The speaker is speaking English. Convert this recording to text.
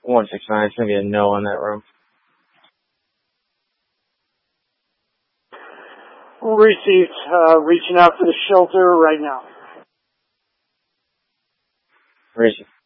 169. It's going to be a no in that room. Received. Reaching out for the shelter right now. Received.